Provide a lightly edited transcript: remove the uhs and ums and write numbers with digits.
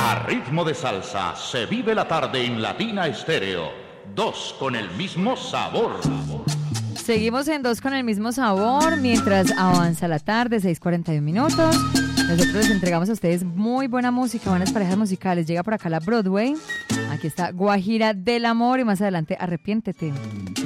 A ritmo de salsa se vive la tarde en Latina Estéreo. Dos con el mismo sabor. Seguimos en Dos con el mismo sabor mientras avanza la tarde, 6:41 minutos. Nosotros les entregamos a ustedes muy buena música, buenas parejas musicales. Llega por acá la Broadway. Aquí está Guajira del Amor y más adelante Arrepiéntete.